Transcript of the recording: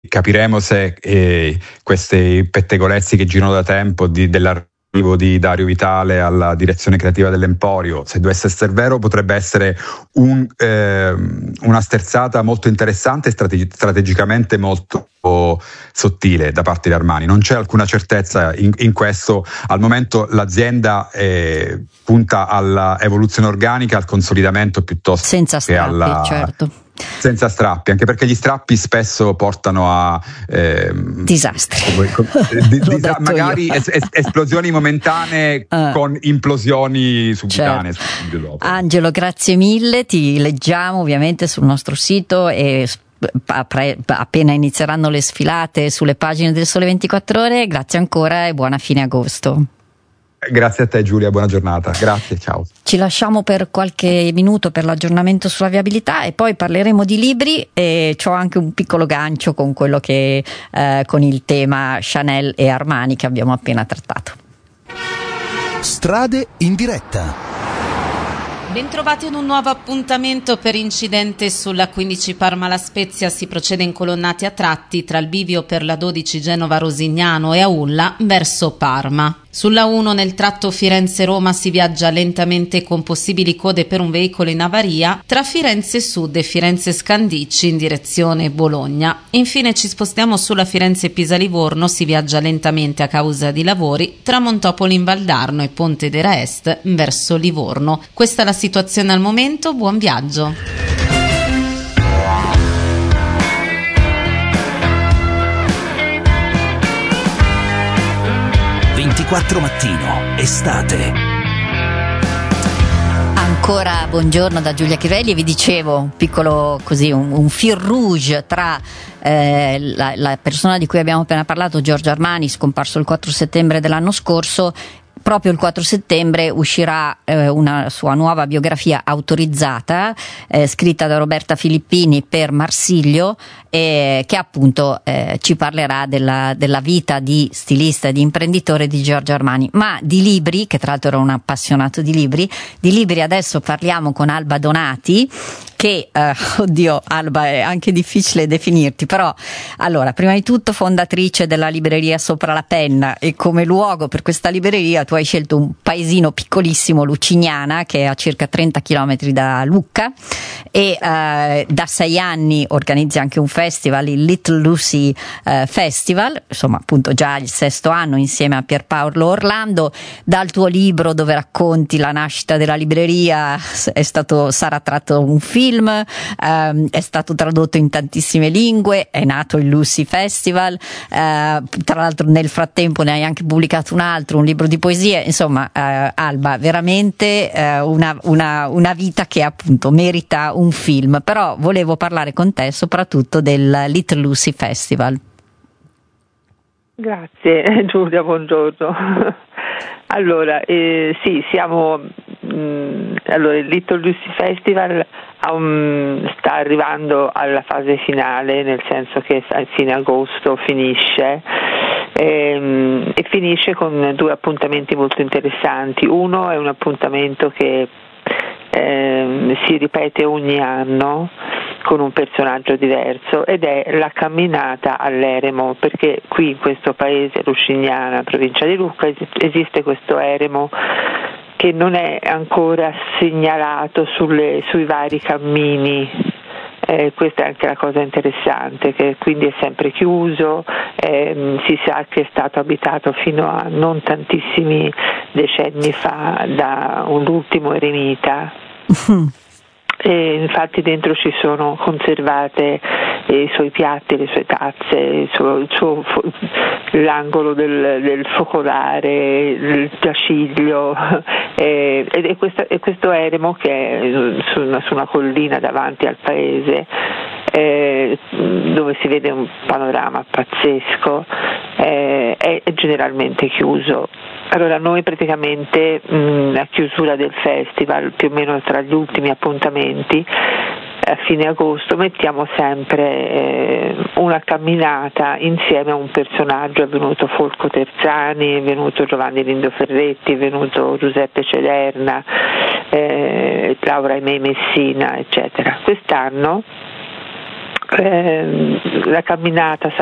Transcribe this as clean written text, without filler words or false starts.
capiremo se questi pettegolezzi che girano da tempo dell'arrivo di Dario Vitale alla direzione creativa dell'Emporio, se dovesse essere vero, potrebbe essere una sterzata molto interessante e strategicamente molto sottile da parte di Armani. Non c'è alcuna certezza in questo. Al momento l'azienda punta alla evoluzione organica, al consolidamento piuttosto senza strappi, certo. Senza strappi, anche perché gli strappi spesso portano a disastri, magari esplosioni momentanee con implosioni subitanee. Certo. Angelo, grazie mille, ti leggiamo ovviamente sul nostro sito e appena inizieranno le sfilate sulle pagine del Sole 24 Ore. Grazie ancora e buona fine agosto. Grazie a te Giulia, buona giornata, grazie, ciao. Ci lasciamo per qualche minuto per l'aggiornamento sulla viabilità e poi parleremo di libri, e c'ho anche un piccolo gancio con quello che con il tema Chanel e Armani che abbiamo appena trattato. Strade in diretta. Bentrovati ad un nuovo appuntamento per incidente sulla 15 Parma-La Spezia. Si procede in colonnati a tratti tra il bivio per la 12 Genova-Rosignano e Aulla verso Parma. Sulla 1 nel tratto Firenze-Roma si viaggia lentamente con possibili code per un veicolo in avaria tra Firenze Sud e Firenze Scandicci in direzione Bologna. Infine ci spostiamo sulla Firenze-Pisa-Livorno, si viaggia lentamente a causa di lavori tra Montopoli in Valdarno e Ponte d'Era Est verso Livorno. Questa è la situazione al momento, buon viaggio. 24 Mattino, estate. Ancora buongiorno da Giulia Chivelli, e vi dicevo un piccolo così un fil rouge tra la persona di cui abbiamo appena parlato, Giorgio Armani, scomparso il 4 settembre dell'anno scorso. Proprio il 4 settembre uscirà una sua nuova biografia autorizzata, scritta da Roberta Filippini per Marsilio, che appunto ci parlerà della vita di stilista e di imprenditore di Giorgio Armani. Ma di libri, che tra l'altro era un appassionato di libri adesso parliamo con Alba Donati, che Alba, è anche difficile definirti, però allora, prima di tutto fondatrice della libreria Sopra la Penna, e come luogo per questa libreria tu hai scelto un paesino piccolissimo, Lucignana, che è a circa 30 chilometri da Lucca, e da 6 anni organizzi anche un festival, il Little Lucy Festival, insomma appunto già il 6º anno insieme a Pierpaolo Orlando. Dal tuo libro, dove racconti la nascita della libreria, sarà tratto un film, è stato tradotto in tantissime lingue, è nato il Lucy Festival, tra l'altro nel frattempo ne hai anche pubblicato un libro di poesie, insomma Alba, veramente una vita che appunto merita un film. Però volevo parlare con te soprattutto del Little Lucy Festival. Grazie Giulia, buongiorno. Allora, sì, siamo allora il Little Lucy Festival sta arrivando alla fase finale, nel senso che a fine agosto finisce, e finisce con 2 appuntamenti molto interessanti. Uno è un appuntamento che si ripete ogni anno con un personaggio diverso, ed è la camminata all'eremo, perché qui in questo paese, Lucignana, provincia di Lucca, esiste questo eremo che non è ancora segnalato sui vari cammini. Questa è anche la cosa interessante, che quindi è sempre chiuso, si sa che è stato abitato fino a non tantissimi decenni fa da un ultimo eremita. E infatti dentro ci sono conservate i suoi piatti, le sue tazze, l'angolo del focolare, il giaciglio, e questo eremo, che è su una collina davanti al paese, dove si vede un panorama pazzesco, è generalmente chiuso. Allora noi praticamente a chiusura del festival, più o meno tra gli ultimi appuntamenti, a fine agosto, mettiamo sempre una camminata insieme a un personaggio. È venuto Folco Terzani, è venuto Giovanni Lindo Ferretti, è venuto Giuseppe Cederna, Laura Aimee Messina, eccetera. Quest'anno la camminata